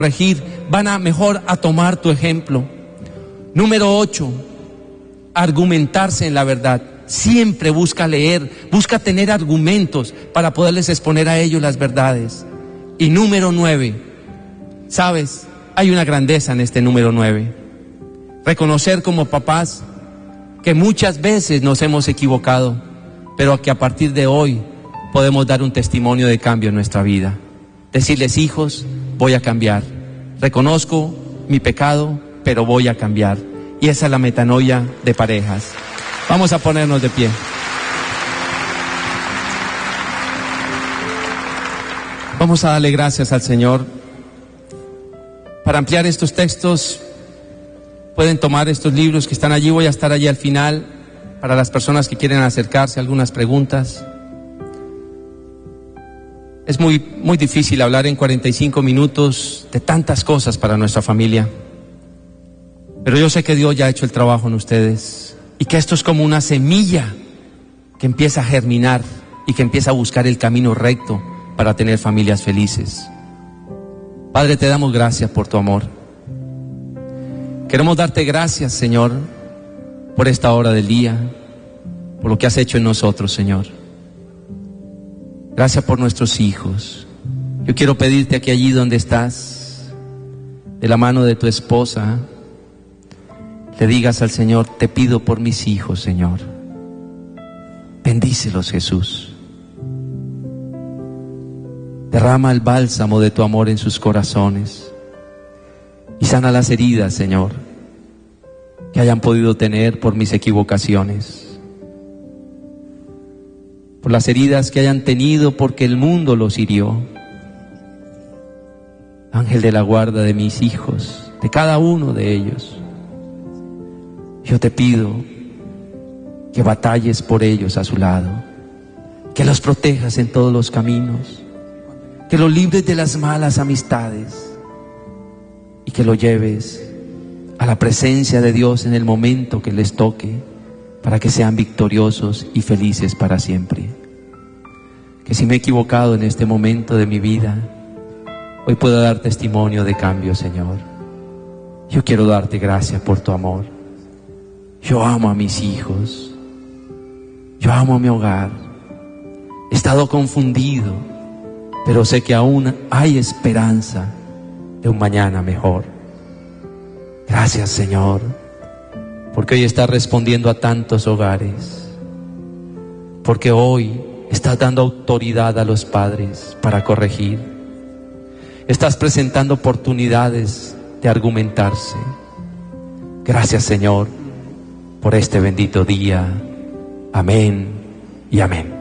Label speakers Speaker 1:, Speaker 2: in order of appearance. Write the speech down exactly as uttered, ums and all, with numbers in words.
Speaker 1: corregir, van a mejor a tomar tu ejemplo. Número ocho, argumentarse en la verdad. Siempre busca leer, busca tener argumentos para poderles exponer a ellos las verdades. Y número nueve, ¿sabes? Hay una grandeza en este número nueve. Reconocer como papás que muchas veces nos hemos equivocado, pero que a partir de hoy podemos dar un testimonio de cambio en nuestra vida. Decirles: hijos, voy a cambiar. Reconozco mi pecado, pero voy a cambiar. Y esa es la metanoia de parejas. Vamos a ponernos de pie. Vamos a darle gracias al Señor. Para ampliar estos textos, pueden tomar estos libros que están allí. Voy a estar allí al final para las personas que quieren acercarse, algunas preguntas. Es muy, muy difícil hablar en cuarenta y cinco minutos de tantas cosas para nuestra familia. Pero yo sé que Dios ya ha hecho el trabajo en ustedes y que esto es como una semilla que empieza a germinar y que empieza a buscar el camino recto para tener familias felices. Padre, te damos gracias por tu amor. Queremos darte gracias, Señor, por esta hora del día, por lo que has hecho en nosotros, Señor. Gracias por nuestros hijos. Yo quiero pedirte que allí donde estás, de la mano de tu esposa, le digas al Señor: te pido por mis hijos, Señor. Bendícelos, Jesús. Derrama el bálsamo de tu amor en sus corazones y sana las heridas, Señor, que hayan podido tener por mis equivocaciones, por las heridas que hayan tenido porque el mundo los hirió. Ángel de la guarda de mis hijos, de cada uno de ellos, yo te pido que batalles por ellos a su lado, que los protejas en todos los caminos, que los libres de las malas amistades y que los lleves a la presencia de Dios en el momento que les toque, para que sean victoriosos y felices para siempre. Que si me he equivocado en este momento de mi vida, hoy puedo dar testimonio de cambio, Señor. Yo quiero darte gracias por tu amor. Yo amo a mis hijos, yo amo a mi hogar. He estado confundido, pero sé que aún hay esperanza de un mañana mejor. Gracias, Señor, porque hoy estás respondiendo a tantos hogares, porque hoy estás dando autoridad a los padres para corregir, estás presentando oportunidades de argumentarse. Gracias, Señor, por este bendito día. Amén y amén.